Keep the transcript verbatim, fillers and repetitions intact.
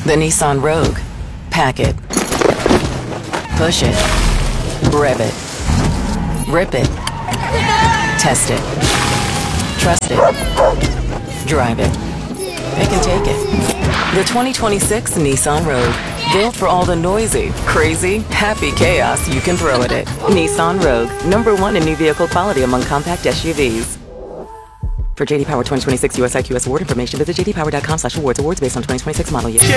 The Nissan Rogue. Pack it. Push it. Rev it. Rip it. Test it. Trust it. Drive it. Pick and take it. The twenty twenty-six Nissan Rogue. Built for all the noisy, crazy, happy chaos you can throw at it. Nissan Rogue. Number one in new vehicle quality among compact S U Vs. For J D Power twenty twenty-six U S I Q S award information, visit j d power dot com slash awards. Awards based on twenty twenty-six model year.